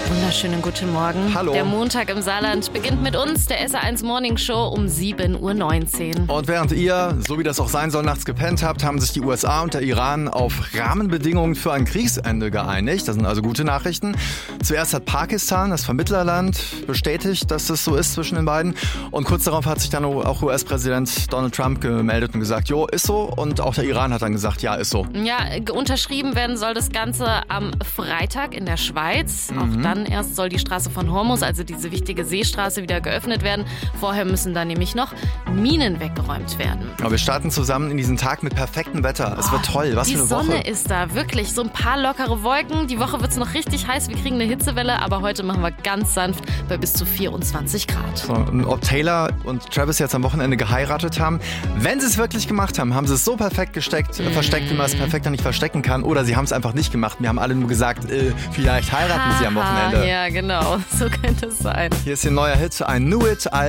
Wunderschönen guten Morgen. Hallo. Der Montag im Saarland beginnt mit uns, der SR1 Morning Show um 7:19 Uhr. Und während ihr, so wie das auch sein soll, nachts gepennt habt, haben sich die USA und der Iran auf Rahmenbedingungen für ein Kriegsende geeinigt. Das sind also gute Nachrichten. Zuerst hat Pakistan, das Vermittlerland, bestätigt, dass das so ist zwischen den beiden. Und kurz darauf hat sich dann auch US-Präsident Donald Trump gemeldet und gesagt, jo, ist so. Und auch der Iran hat dann gesagt, ja, ist so. Ja, unterschrieben werden soll das Ganze am Freitag in der Schweiz. Auch dann erst soll die Straße von Hormuz, also diese wichtige Seestraße, wieder geöffnet werden. Vorher müssen da nämlich noch Minen weggeräumt werden. Aber wir starten zusammen in diesen Tag mit perfektem Wetter. Es wird toll. Was für eine Woche. Die Sonne ist da, wirklich. So ein paar lockere Wolken. Die Woche wird es noch richtig heiß. Wir kriegen eine Hitzewelle, aber heute machen wir ganz sanft bei bis zu 24 Grad. So, und ob Taylor und Travis jetzt am Wochenende geheiratet haben, wenn sie es wirklich gemacht haben, haben sie es so perfekt versteckt, wie man es perfekter nicht verstecken kann. Oder sie haben es einfach nicht gemacht. Wir haben alle nur gesagt, vielleicht heiraten sie am Wochenende. Ja, genau. So könnte es sein. Hier ist ihr neuer Hit, I Knew It.